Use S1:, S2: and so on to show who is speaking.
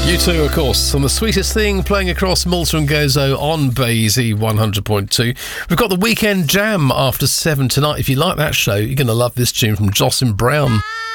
S1: You too, of course, on The Sweetest Thing, playing across Malta and Gozo on Basie 100.2. We've got the Weekend Jam after 7 tonight. If you like that show, you're going to love this tune from Jocelyn Brown.